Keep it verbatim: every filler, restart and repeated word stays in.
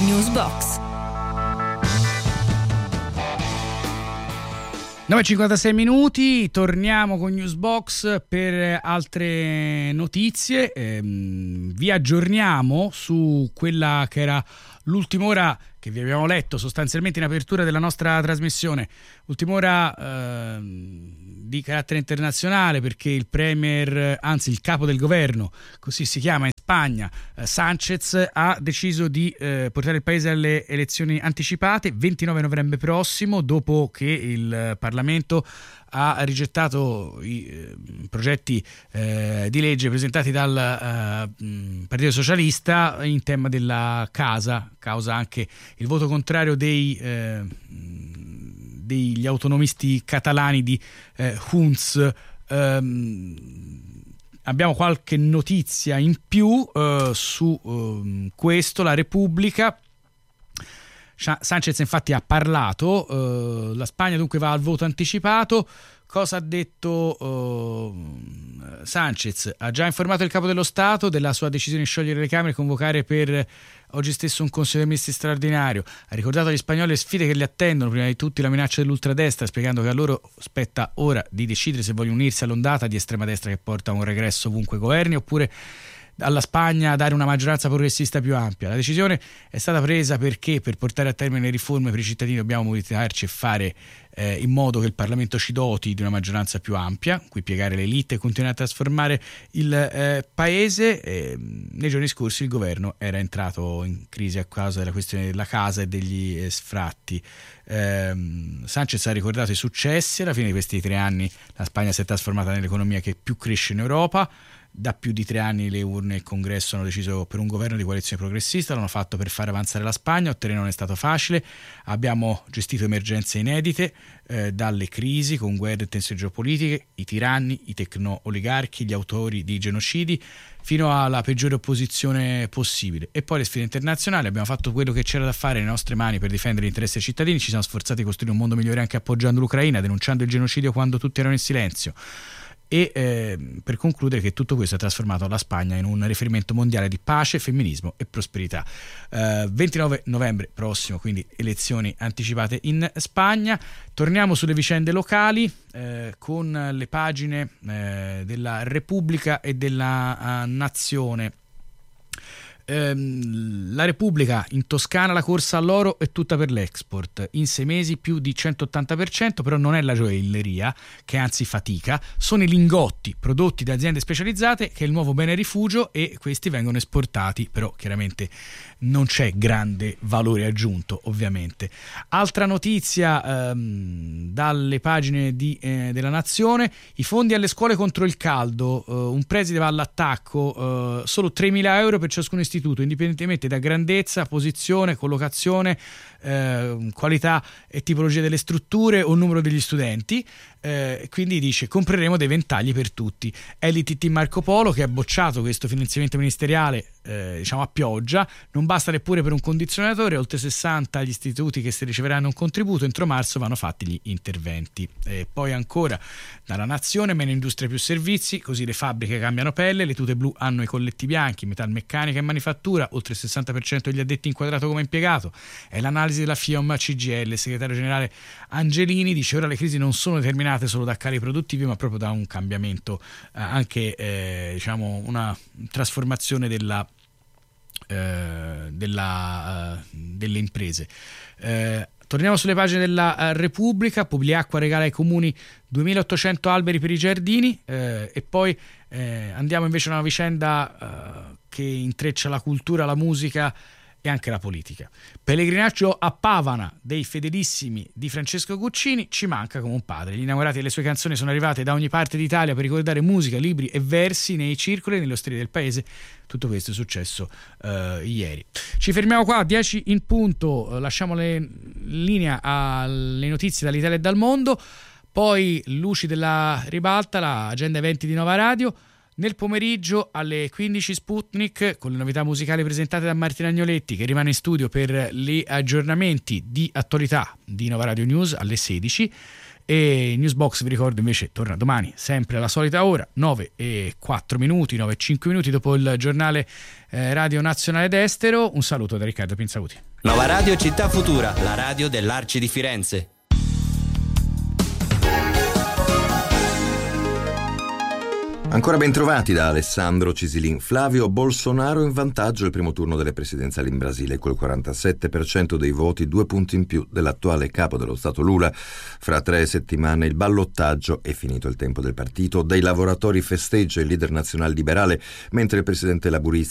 Newsbox. nove e cinquantasei minuti, torniamo con Newsbox per altre notizie. Ehm, vi aggiorniamo su quella che era l'ultima ora che vi abbiamo letto sostanzialmente in apertura della nostra trasmissione. Ultima ora ehm, di carattere internazionale, perché il premier, anzi il capo del governo, così si chiama in Spagna, eh, Sánchez, ha deciso di eh, portare il paese alle elezioni anticipate ventinove novembre prossimo, dopo che il Parlamento ha rigettato i eh, progetti eh, di legge presentati dal eh, Partito Socialista in tema della casa, causa anche il voto contrario dei eh, degli autonomisti catalani di eh, Junts. Um, abbiamo qualche notizia in più uh, su uh, questo. La Repubblica, Sánchez infatti ha parlato, uh, la Spagna dunque va al voto anticipato. Cosa ha detto uh, Sánchez? Ha già informato il capo dello Stato della sua decisione di sciogliere le Camere e convocare per oggi stesso un Consiglio dei Ministri straordinario. Ha ricordato agli spagnoli le sfide che li attendono, prima di tutti la minaccia dell'ultradestra, spiegando che a loro spetta ora di decidere se vogliono unirsi all'ondata di estrema destra che porta a un regresso ovunque governi, oppure alla Spagna dare una maggioranza progressista più ampia. La decisione è stata presa perché per portare a termine le riforme per i cittadini dobbiamo mobilitarci e fare eh, in modo che il Parlamento ci doti di una maggioranza più ampia, qui piegare le elite e continuare a trasformare il eh, paese. Eh, nei giorni scorsi il governo era entrato in crisi a causa della questione della casa e degli eh, sfratti. Eh, Sánchez ha ricordato i successi. Alla fine di questi tre anni la Spagna si è trasformata nell'economia che più cresce in Europa. Da più di tre anni le urne e il Congresso hanno deciso per un governo di coalizione progressista, l'hanno fatto per fare avanzare la Spagna, ottenere non è stato facile. Abbiamo gestito emergenze inedite, eh, dalle crisi con guerre e tensioni geopolitiche, i tiranni, i tecno-oligarchi, gli autori di genocidi, fino alla peggiore opposizione possibile. E poi le sfide internazionali. Abbiamo fatto quello che c'era da fare nelle nostre mani per difendere gli interessi dei cittadini, ci siamo sforzati di costruire un mondo migliore anche appoggiando l'Ucraina, denunciando il genocidio quando tutti erano in silenzio. E eh, per concludere che tutto questo ha trasformato la Spagna in un riferimento mondiale di pace, femminismo e prosperità. Eh, ventinove novembre prossimo, quindi elezioni anticipate in Spagna. Torniamo sulle vicende locali eh, con le pagine eh, della Repubblica e della uh, Nazione. La Repubblica: in Toscana la corsa all'oro è tutta per l'export, in sei mesi più di centottanta per cento, però non è la gioielleria che anzi fatica, sono i lingotti prodotti da aziende specializzate che è il nuovo bene rifugio, e questi vengono esportati, però chiaramente non c'è grande valore aggiunto ovviamente. Altra notizia ehm, dalle pagine di, eh, della Nazione: i fondi alle scuole contro il caldo, eh, un preside va all'attacco, eh, solo tremila euro per ciascun istituto, indipendentemente da grandezza, posizione, collocazione, eh, qualità e tipologia delle strutture o numero degli studenti. Eh, quindi dice: compreremo dei ventagli per tutti. È l'I T T Marco Polo che ha bocciato questo finanziamento ministeriale, eh, diciamo a pioggia. Non basta neppure per un condizionatore, oltre sessanta gli istituti che si riceveranno un contributo, entro marzo vanno fatti gli interventi. E poi ancora dalla Nazione: meno industria più servizi, così le fabbriche cambiano pelle, le tute blu hanno i colletti bianchi, metalmeccanica e manifattura, oltre il sessanta per cento degli addetti inquadrato come impiegato. È l'analisi della FIOM C G I L. Il segretario generale Angelini dice: ora le crisi non sono determinate solo da cali produttivi, ma proprio da un cambiamento, eh, anche eh, diciamo una trasformazione della eh, della uh, delle imprese. Eh, torniamo sulle pagine della uh, Repubblica. Publiacqua regala ai comuni duemilaottocento alberi per i giardini, eh, e poi eh, andiamo invece a una vicenda uh, che intreccia la cultura, la musica e anche la politica. Pellegrinaggio a Pavana dei fedelissimi di Francesco Guccini, ci manca come un padre. Gli innamorati delle sue canzoni sono arrivati da ogni parte d'Italia per ricordare musica, libri e versi nei circoli e nelle osterie del paese. Tutto questo è successo uh, ieri. Ci fermiamo qua, dieci in punto, lasciamo le linea alle notizie dall'Italia e dal mondo, poi luci della ribalta, l'agenda eventi di Nova Radio. Nel pomeriggio alle quindici Sputnik con le novità musicali presentate da Martina Agnoletti, che rimane in studio per gli aggiornamenti di attualità di Nova Radio News alle sedici, e Newsbox, vi ricordo, invece torna domani sempre alla solita ora, nove e quattro minuti, nove e cinque minuti dopo il giornale eh, Radio Nazionale d'Estero. Un saluto da Riccardo Pinzauti. Nova Radio Città Futura, la radio dell'Arci di Firenze. Ancora ben trovati da Alessandro Cisilin. Flavio Bolsonaro in vantaggio al primo turno delle presidenziali in Brasile col quarantasette per cento dei voti, due punti in più dell'attuale capo dello Stato Lula. Fra tre settimane il ballottaggio, è finito il tempo del partito dei lavoratori, festeggia il leader nazionale liberale, mentre il presidente laburista